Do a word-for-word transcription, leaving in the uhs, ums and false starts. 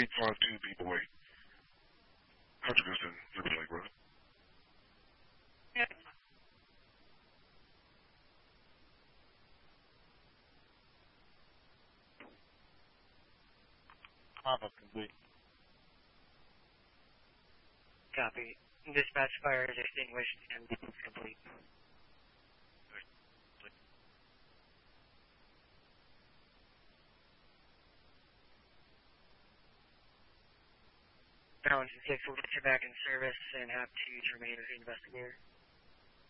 eight five two B-Boy. Hunter Houston, Liberty Lake Road. Yeah. Pop-up complete. Copy. Dispatch fire is extinguished and complete. Balance and six will get you back in service and have two terminators investigator.